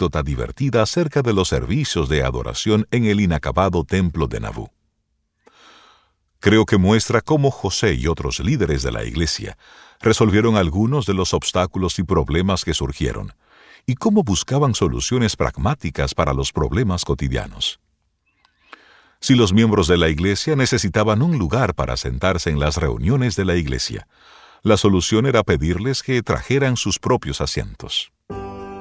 anécdota divertida acerca de los servicios de adoración en el inacabado templo de Nabú. Creo que muestra cómo José y otros líderes de la iglesia resolvieron algunos de los obstáculos y problemas que surgieron, y cómo buscaban soluciones pragmáticas para los problemas cotidianos. Si los miembros de la iglesia necesitaban un lugar para sentarse en las reuniones de la iglesia, la solución era pedirles que trajeran sus propios asientos.